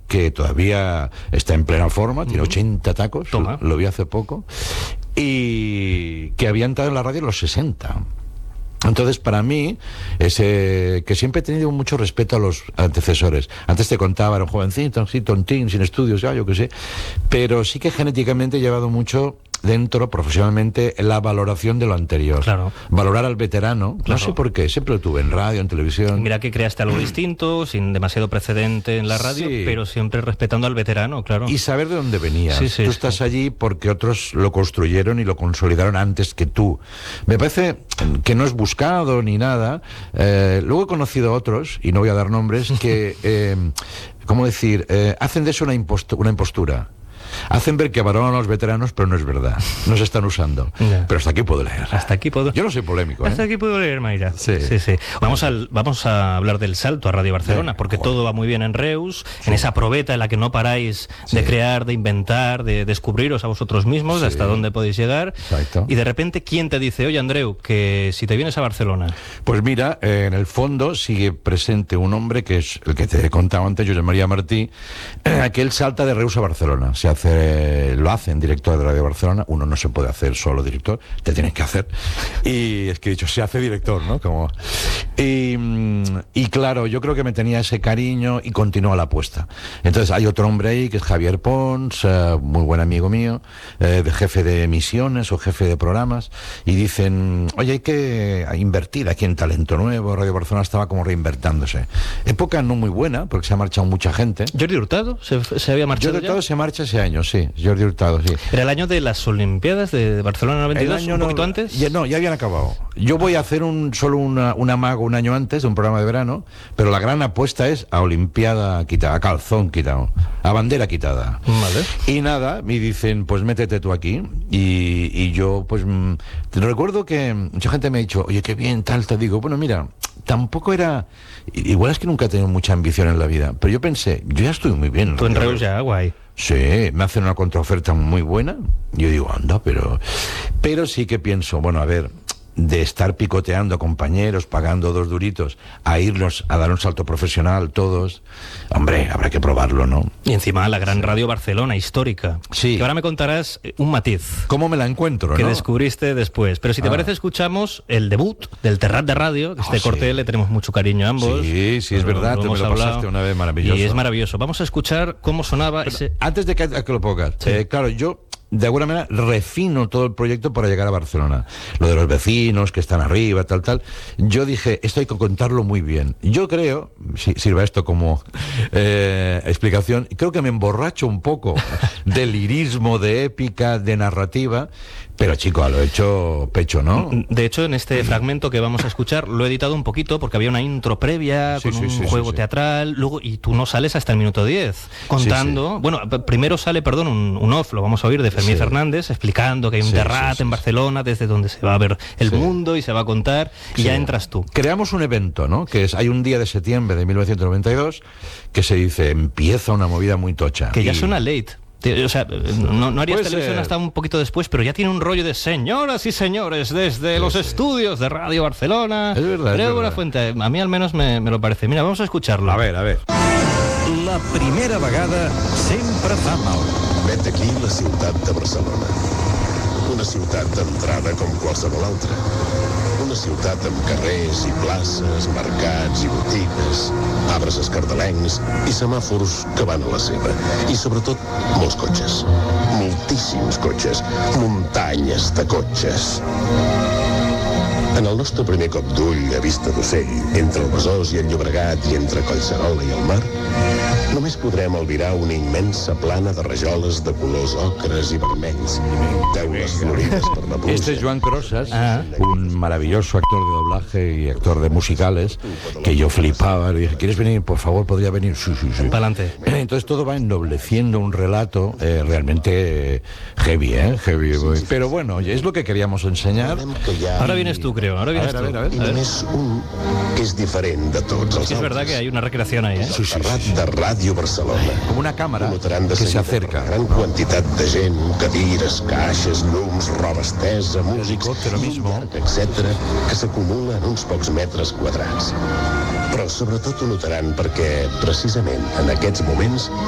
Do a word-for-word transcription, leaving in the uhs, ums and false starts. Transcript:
que todavía está en plena forma, tiene ochenta tacos, Toma. lo vi hace poco, y que había entrado en la radio en los sesenta. Entonces, para mí, ese, que siempre he tenido mucho respeto a los antecesores. Antes te contaba, era un jovencito, así, tontín, sin estudios, ya, yo qué sé. Pero sí que genéticamente he llevado mucho dentro, profesionalmente, la valoración de lo anterior. Claro. Valorar al veterano, Claro. no sé por qué, siempre lo tuve en radio, en televisión. Mira que creaste algo distinto, sin demasiado precedente en la radio, Sí. pero siempre respetando al veterano, claro. Y saber de dónde venías. Sí, sí, tú sí. estás allí porque otros lo construyeron y lo consolidaron antes que tú. Me parece que no es buscado ni nada. Eh, luego he conocido a otros, y no voy a dar nombres, que, eh, ¿cómo decir? Eh, hacen de eso una, impostu- una impostura. Hacen ver que valoran a los veteranos, pero no es verdad. No se están usando. Ya. Pero hasta aquí puedo leer. Hasta aquí puedo... Yo no soy polémico, ¿eh? Hasta aquí puedo leer, Mayra. Sí. sí, sí. Vamos, al, vamos a hablar del salto a Radio Barcelona, Sí. porque Joder. todo va muy bien en Reus, en esa probeta en la que no paráis de Sí. crear, de inventar, de descubriros a vosotros mismos, Sí. hasta dónde podéis llegar. Exacto. Y de repente, ¿quién te dice, oye, Andreu, que si te vienes a Barcelona? Pues mira, eh, en el fondo sigue presente un hombre que es el que te he contado antes, José María Martí, eh, que él salta de Reus a Barcelona. Se hace, lo hace en director de Radio Barcelona. Uno no se puede hacer solo director, te tienes que hacer. Y es que he dicho, se hace director, ¿no? Como... Y, mm, y claro, yo creo que me tenía ese cariño y continúa la apuesta. Entonces hay otro hombre ahí que es Javier Pons, eh, muy buen amigo mío, eh, de jefe de emisiones o jefe de programas, y dicen, oye, hay que invertir aquí en talento nuevo. Radio Barcelona estaba como reinvertándose. Época no muy buena, porque se ha marchado mucha gente. ¿Jordi Hurtado se, se había marchado Jordi ya? Hurtado se marcha ese año, sí. Jordi Hurtado, sí. Era el año de las Olimpiadas de Barcelona noventa y dos, un no- poquito antes. ya- no, ya habían acabado. Yo voy a hacer un solo una, un amago un año antes de un programa de verano, pero la gran apuesta es a Olimpiada quitada, a calzón quitado, a bandera quitada. Vale. Y nada, me dicen, pues métete tú aquí. Y, y yo, pues, mm, te recuerdo que mucha gente me ha dicho, oye, qué bien, tal, te digo, bueno, mira, tampoco era... Igual es que nunca he tenido mucha ambición en la vida, pero yo pensé, yo ya estoy muy bien. Tú en Yo- Reus ya, guay. Sí, me hacen una contraoferta muy buena. Yo digo, anda, pero... Pero sí que pienso, bueno, a ver, de estar picoteando a compañeros, pagando dos duritos, a irnos a dar un salto profesional todos, hombre, habrá que probarlo, ¿no? Y encima la gran Radio Barcelona, histórica. Sí. Que ahora me contarás eh, un matiz ¿Cómo me la encuentro, que no? descubriste después. Pero si te Ah. parece, escuchamos el debut del Terrat de Radio, que Ah, este sí. corte le tenemos mucho cariño a ambos. Sí, sí, es Lo- verdad, lo te me hemos lo hablado. pasaste una vez, maravilloso. Y es maravilloso. Vamos a escuchar cómo sonaba ese... Antes de que, a que lo pongas, Sí. eh, claro, yo de alguna manera refino todo el proyecto para llegar a Barcelona. Lo de los vecinos que están arriba, tal, tal. Yo dije, esto hay que contarlo muy bien. Yo creo, si sirva esto como eh, explicación, creo que me emborracho un poco de lirismo, de épica, de narrativa, pero chico, a lo hecho pecho, ¿no? De hecho, en este fragmento que vamos a escuchar lo he editado un poquito porque había una intro previa Sí, con sí, un sí, sí, juego sí. teatral, luego y tú no sales hasta el minuto diez contando. Sí, Bueno, p- primero sale, perdón, un, un off, lo vamos a oír de Fermín Sí. Fernández explicando que hay un Sí, terrat sí, sí, en sí. Barcelona desde donde se va a ver el Sí. mundo y se va a contar y Sí. ya entras tú. Creamos un evento, ¿no? Que es, hay un día de septiembre de mil novecientos noventa y dos que se dice, empieza una movida muy tocha. Que ya Y- suena late. Te- O sea, no, no harías Puede televisión ser. hasta un poquito después, pero ya tiene un rollo de señoras y señores desde Sí, los sí. estudios de Radio Barcelona. Es verdad, es Creo verdad. una fuente. A mí al menos me, me lo parece. Mira, vamos a escucharlo. A ver, a ver. La primera vegada sempre fa mal. Vet aquí la ciutat de Barcelona. Una ciutat d'entrada com qualsevol altra. Una ciutat amb carrers i places, mercats i botigues, arbres escardalencs i semàfors que van a la seva. I sobretot, molts cotxes. Moltíssims cotxes. Muntanyes de cotxes. En el nostre primer cop d'ull a vista d'ocell, entre el Besòs i el Llobregat i entre Collserola i el mar, només podrem albirar una immensa plana de rajoles de colors ocres i vermells, teules florides per la pluja. Este es Joan Crosas, Ah. un maravilloso actor de doblaje y actor de musicales, que yo flipaba. Le dije, ¿quieres venir? Por favor, ¿podría venir? Sí, sí, sí. Pa'lante. Entonces todo va ennobleciendo un relato eh, realmente eh, heavy, ¿eh? Heavy. Pero bueno, es lo que queríamos enseñar. Que hi ha... Ahora vienes tú, creo. Ahora vienes A ver, tú. a ver, a ver. I només un que és diferent de tots els Sí, es verdad que hay una recreación ahí, ¿eh? Sí, sí, Terrat sí, sí. de Ràdio Barcelona. Como una cámara Ho notaran de que se seguida acerca. per la gran quantitat de gent, cadires, caixes, llums, roba estesa, músics, helicòptero i un mismo. llarg etcètera, que s'acumula en uns pocs metres quadrats. Però sobretot ho notaran perquè, precisament en aquests moments,